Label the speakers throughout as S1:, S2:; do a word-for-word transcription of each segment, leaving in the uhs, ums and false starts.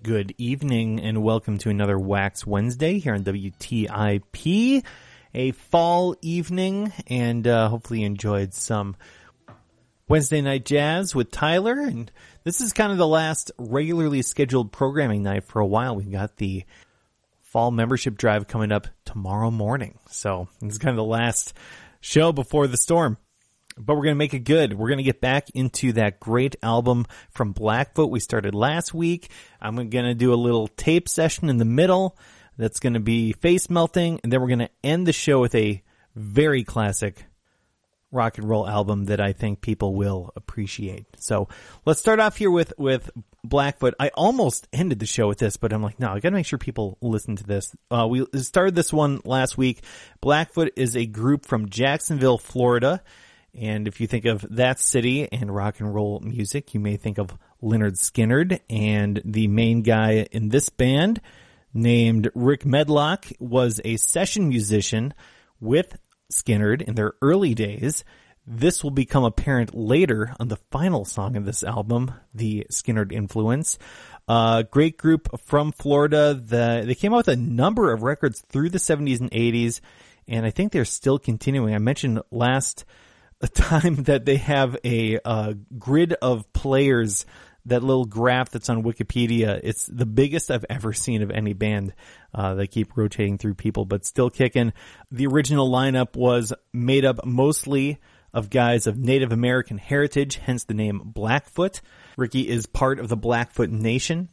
S1: Good evening and welcome to another Wax Wednesday here on W T I P. A fall evening, and uh, hopefully you enjoyed some Wednesday night jazz with Tyler. And this is kind of the last regularly scheduled programming night for a while. We've got the fall membership drive coming up tomorrow morning. So this is kind of the last show before the storm. But we're going to make it good. We're going to get back into that great album from Blackfoot we started last week. I'm going to do a little tape session in the middle. That's going to be Face Melting. And then we're going to end the show with a very classic rock and roll album that I think people will appreciate. So let's start off here with, with Blackfoot. I almost ended the show with this, but I'm like, no, I got to make sure people listen to this. Uh, we started this one last week. Blackfoot is a group from Jacksonville, Florida. And if you think of that city and rock and roll music, you may think of Lynyrd Skynyrd. And the main guy in this band, named Rick Medlock, was a session musician with Skynyrd in their early days. This will become apparent later on the final song of this album, the Skynyrd influence. Uh, great group from Florida. The, they came out with a number of records through the seventies and eighties, and I think they're still continuing. I mentioned last a time that they have a uh, grid of players, that little graph that's on Wikipedia. It's the biggest I've ever seen of any band. Uh, they keep rotating through people, but still kicking. The original lineup was made up mostly of guys of Native American heritage, hence the name Blackfoot. Ricky is part of the Blackfoot Nation,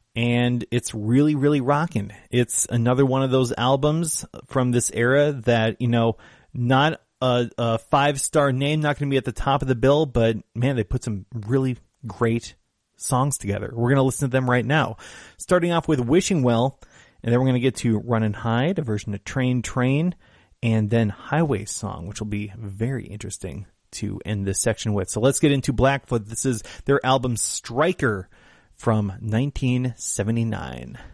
S1: and it's really, really rocking. It's another one of those albums from this era that, you know, not A, a five-star name, not going to be at the top of the bill, but man, they put some really great songs together. We're going to listen to them right now. Starting off with Wishing Well, and then we're going to get to Run and Hide, a version of Train Train, and then Highway Song, which will be very interesting to end this section with. So let's get into Blackfoot. This is their album Striker from nineteen seventy-nine.